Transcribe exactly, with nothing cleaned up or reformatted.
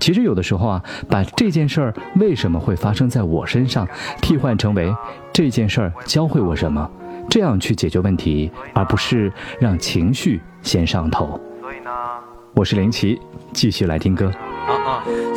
其实有的时候啊，把这件事儿为什么会发生在我身上，替换成为这件事儿教会我什么，这样去解决问题，而不是让情绪先上头。 所以呢， 我是林奇，继续来听歌。 啊啊。